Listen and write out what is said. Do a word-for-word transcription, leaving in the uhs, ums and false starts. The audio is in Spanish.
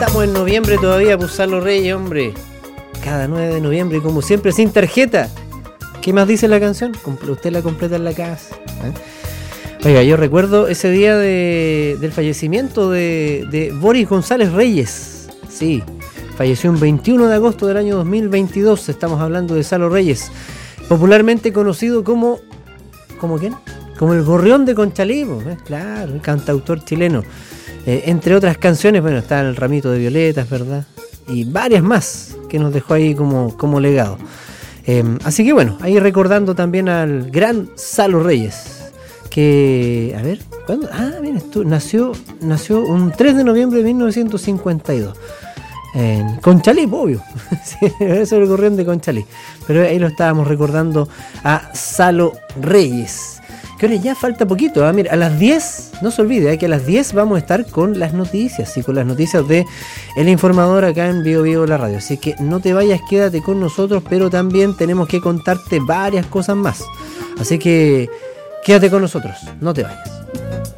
Estamos en noviembre todavía, pues Salo Reyes, hombre. Cada nueve de noviembre, como siempre, sin tarjeta. ¿Qué más dice la canción? Usted la completa en la casa. ¿Eh? Oiga, yo recuerdo ese día de, del fallecimiento de, de Boris González Reyes. Sí, falleció un veintiuno de agosto del año dos mil veintidós. Estamos hablando de Salo Reyes, popularmente conocido como... ¿Cómo quién? Como el Gorrión de Conchalí, ¿eh? Claro, un cantautor chileno. Eh, entre otras canciones, bueno, está El Ramito de Violetas, ¿verdad? Y varias más que nos dejó ahí como, como legado. Eh, así que bueno, ahí recordando también al gran Salo Reyes, que, a ver, ¿cuándo? Ah, mira, esto, nació, nació un tres de noviembre de mil novecientos cincuenta y dos. En Conchalí, obvio. Sí, eso es el Gorrión de Conchalí. Pero ahí lo estábamos recordando a Salo Reyes. Que ahora ya falta poquito, ¿eh? Mira, a las diez, no se olvide, ¿eh? que a las diez vamos a estar con las noticias, y con las noticias de El Informador acá en Bio Bio La Radio. Así que no te vayas, quédate con nosotros, pero también tenemos que contarte varias cosas más. Así que quédate con nosotros, no te vayas.